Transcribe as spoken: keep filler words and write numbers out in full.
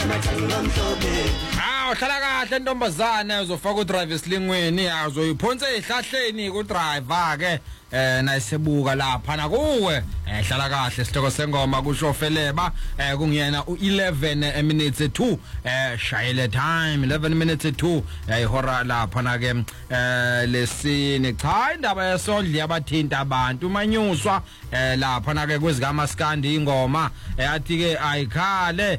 Ah, uhlala kahle ntombazana uzofaka udrive esilingweni azoyiphonsa ehlahleni ku driver ke eh nayisebuka lapha na kuwe ehlala kahle isihloko sengoma kusho Feleba eh kungiyena u eleven minutes two eh shayele time eleven minutes two ihora lapha na ke eh lesine cha indaba yesondli yabathinta abantu manyuswa eh lapha na ke kwezika maskandi ingoma eyathi ke ayikhale